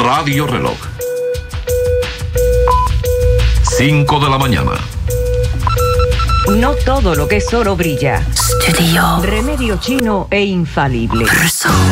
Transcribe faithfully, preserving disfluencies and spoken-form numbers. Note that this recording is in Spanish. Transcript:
Radio Reloj. cinco de la mañana. No todo lo que es oro brilla. Studio. Remedio chino e infalible.